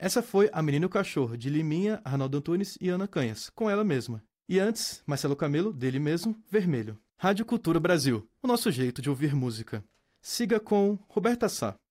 Essa foi A Menina e o Cachorro, de Liminha, Arnaldo Antunes e Ana Canhas, com ela mesma. E antes, Marcelo Camelo, dele mesmo, Vermelho. Rádio Cultura Brasil, o nosso jeito de ouvir música. Siga com Roberta Sá.